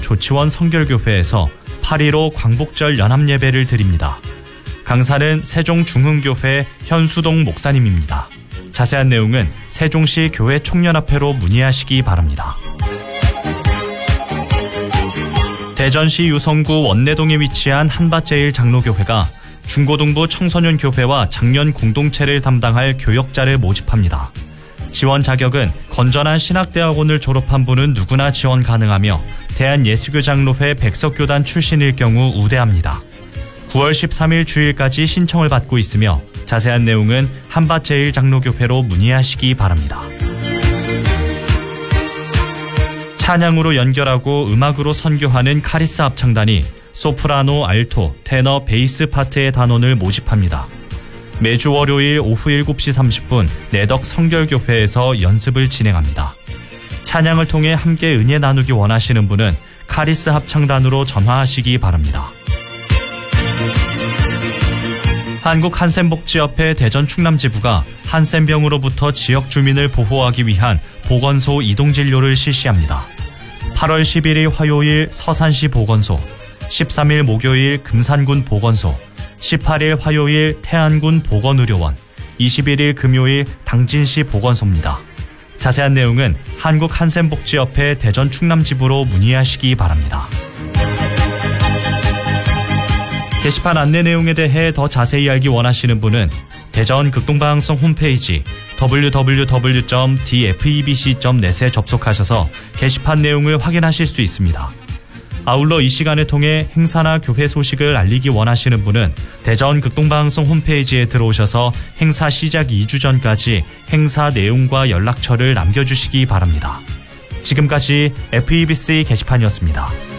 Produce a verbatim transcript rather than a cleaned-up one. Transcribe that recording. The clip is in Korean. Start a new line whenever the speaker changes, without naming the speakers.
조치원 성결교회에서 팔일오 광복절 연합예배를 드립니다. 강사는 세종중흥교회 현수동 목사님입니다. 자세한 내용은 세종시 교회 총연합회로 문의하시기 바랍니다. 대전시 유성구 원내동에 위치한 한밭제일 장로교회가 중고등부 청소년교회와 장년 공동체를 담당할 교역자를 모집합니다. 지원 자격은 건전한 신학대학원을 졸업한 분은 누구나 지원 가능하며 대한예수교장로회 백석교단 출신일 경우 우대합니다. 구월 십삼일 주일까지 신청을 받고 있으며 자세한 내용은 한밭제일 장로교회로 문의하시기 바랍니다. 찬양으로 연결하고 음악으로 선교하는 카리스 합창단이 소프라노, 알토, 테너, 베이스 파트의 단원을 모집합니다. 매주 월요일 오후 일곱 시 삼십 분 내덕 성결교회에서 연습을 진행합니다. 찬양을 통해 함께 은혜 나누기 원하시는 분은 카리스 합창단으로 전화하시기 바랍니다. 한국한센복지협회 대전 충남지부가 한센병으로부터 지역 주민을 보호하기 위한 보건소 이동진료를 실시합니다. 팔월 십일일 화요일 서산시 보건소, 십삼일 목요일 금산군 보건소, 십팔일 화요일 태안군 보건의료원, 이십일일 금요일 당진시 보건소입니다. 자세한 내용은 한국한센복지협회 대전 충남지부로 문의하시기 바랍니다. 게시판 안내 내용에 대해 더 자세히 알기 원하시는 분은 대전 극동방송 홈페이지 더블유 더블유 더블유 점 디에프이비씨 점 넷에 접속하셔서 게시판 내용을 확인하실 수 있습니다. 아울러 이 시간을 통해 행사나 교회 소식을 알리기 원하시는 분은 대전 극동방송 홈페이지에 들어오셔서 행사 시작 이 주 전까지 행사 내용과 연락처를 남겨주시기 바랍니다. 지금까지 에프이비씨 게시판이었습니다.